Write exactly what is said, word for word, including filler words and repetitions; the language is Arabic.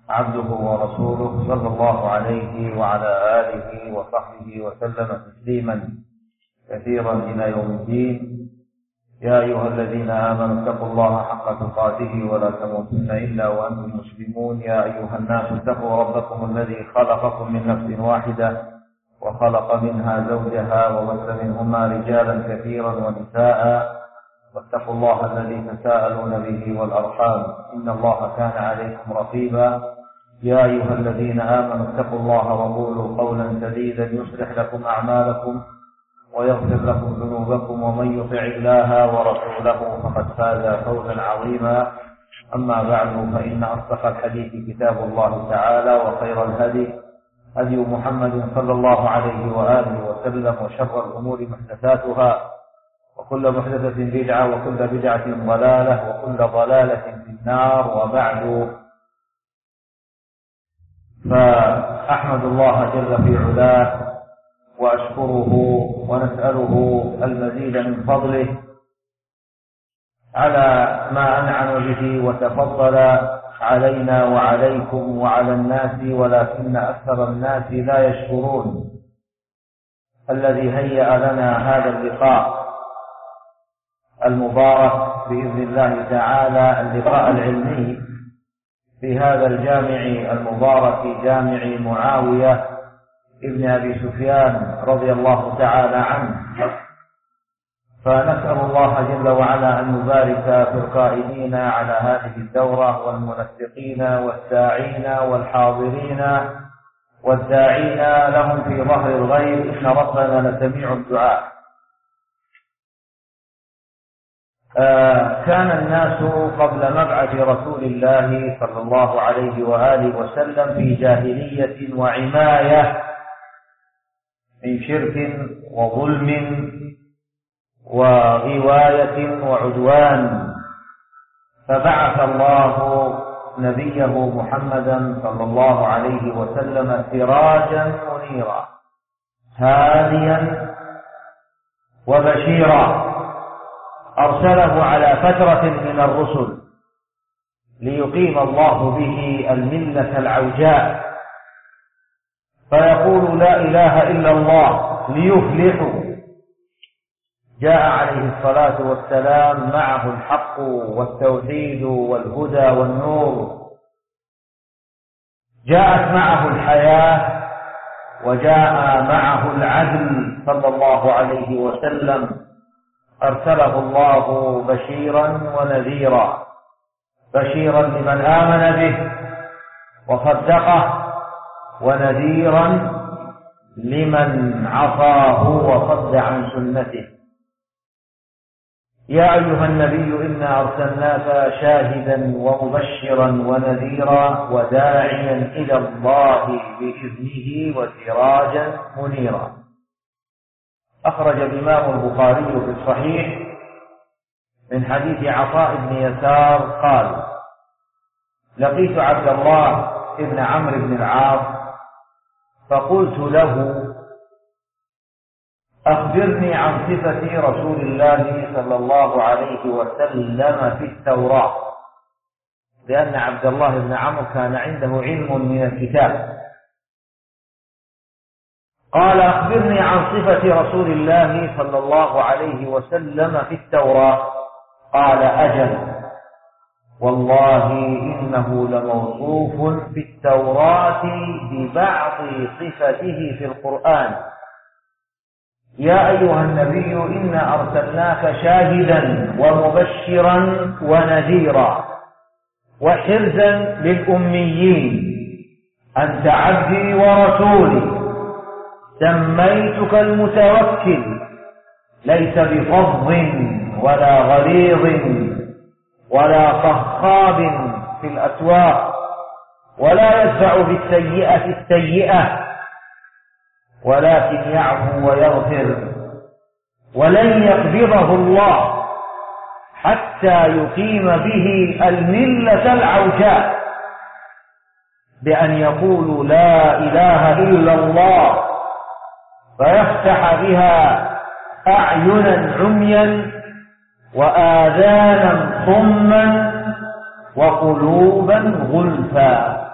عبده ورسوله صلى الله عليه وعلى آله وصحبه وسلم تسليما كثيرا إلى يوم الدين. يا أيها الذين آمنوا اتقوا الله حق تقاته ولا تموتن إلا وأنتم مسلمون. يا أيها الناس اتقوا ربكم الذي خلقكم من نفس واحدة وخلق منها زوجها وبث منهما رجالا كثيرا ونساء، واتقوا الله الذي تساءلون به والأرحام إن الله كان عليكم رقيبا. يا أيها الذين آمنوا اتقوا الله وقولوا قولا سديدا يصلح لكم أعمالكم ويغفر لكم ذنوبكم، ومن يطع الله ورسوله فقد فاز فوزا عظيما. أما بعد، فإن أصدق الحديث كتاب الله تعالى، وخير الهدي هدي محمد صلى الله عليه وآله وسلم، وشر الأمور محدثاتها، وكل محدثة بدعة، وكل بدعة ضلالة، وكل ضلالة في النار. وبعد، فأحمد الله جل في علاه وأشكره ونسأله المزيد من فضله على ما أنعم به وتفضل علينا وعليكم وعلى الناس، ولكن أكثر الناس لا يشكرون. الذي هيأ لنا هذا اللقاء المبارك بإذن الله تعالى، اللقاء العلمي في هذا الجامع المبارك، جامع معاوية ابن أبي سفيان رضي الله تعالى عنه. فنسأل الله جل وعلا أن يبارك في القائمين على هذه الدورة، والمنسقين والساعين والحاضرين والداعين لهم في ظهر الغيب، إن ربنا لسميع الدعاء. آه كان الناس قبل مبعث رسول الله صلى الله عليه وآله وسلم في جاهلية وعماية من شرك وظلم وغواية وعدوان، فبعث الله نبيه محمدا صلى الله عليه وسلم سراجا منيرا هاديا وبشيرا، أرسله على فترة من الرسل ليقيم الله به الملة العوجاء، فيقول لا إله إلا الله ليفلحوا. جاء عليه الصلاة والسلام معه الحق والتوحيد والهدى والنور، جاءت معه الحياة، وجاء معه العدل صلى الله عليه وسلم. أرسله الله بشيرا ونذيرا، بشيرا لمن آمن به وصدقه، ونذيرا لمن عصاه وصد عن سنته. يا أيها النبي إنا أرسلناك شاهدا ومبشرا ونذيرا وداعيا إلى الله بإذنه وسراجا منيرا. أخرج الإمام البخاري في الصحيح من حديث عطاء بن يسار قال: لقيت عبد الله بن عمرو بن العاص فقلت له: أخبرني عن صفة رسول الله صلى الله عليه وسلم في التوراة، لأن عبد الله بن عمرو كان عنده علم من الكتاب. قال: أخبرني عن صفة رسول الله صلى الله عليه وسلم في التوراة. قال: أجل، والله إنه لموصوف في التوراة ببعض صفته في القرآن. يا أيها النبي إنا أرسلناك شاهدا ومبشرا ونذيرا وحرزا للأميين، أنت عبدي ورسولي، سميتك المتوكل، ليس بفظ ولا غليظ ولا صخاب في الأسواق، ولا يدفع بالسيئة السيئة، ولكن يعفو ويغفر، ولن يقبضه الله حتى يقيم به الملة العوجاء، بأن يقولوا لا إله إلا الله، فيفتح بها أعينا عميا وآذانا صما وقلوبا غلفا.